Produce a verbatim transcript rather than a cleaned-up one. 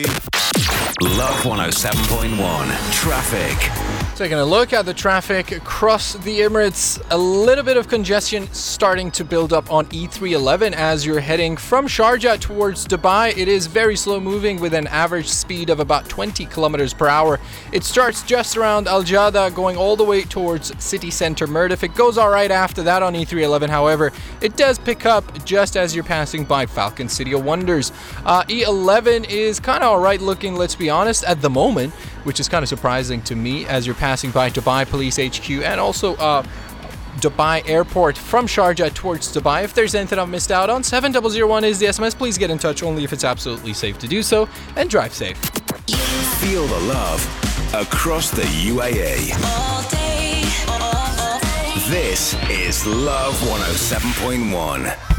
Love one oh seven point one Traffic. Taking a look at the traffic across the Emirates, a little bit of congestion starting to build up on E three eleven as you're heading from Sharjah towards Dubai. It is very slow moving with an average speed of about twenty kilometers per hour. It starts just around Al Jada going all the way towards city center Mirdif. It goes all right after that on E three eleven. However, it does pick up just as you're passing by Falcon City of Wonders. Uh, E eleven is kind of all right looking, let's be honest, at the moment, which is kind of surprising to me as you're passing by Dubai Police H Q and also uh, Dubai Airport from Sharjah towards Dubai. If there's anything I've missed out on, seven zero zero one is the S M S. Please get in touch only if it's absolutely safe to do so, and drive safe. Feel the love across the U A E. All day, all day. This is Love one oh seven point one.